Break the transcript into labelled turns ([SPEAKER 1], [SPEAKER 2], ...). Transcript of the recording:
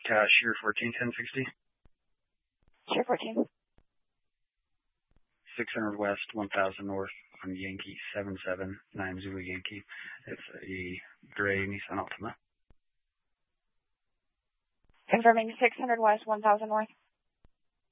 [SPEAKER 1] Cashier 141060.
[SPEAKER 2] Sure, 14.
[SPEAKER 1] 600 West, 1000 North on Yankee 779 Zulu Yankee. It's a gray Nissan Altima.
[SPEAKER 2] Confirming 600 West, 1000 North.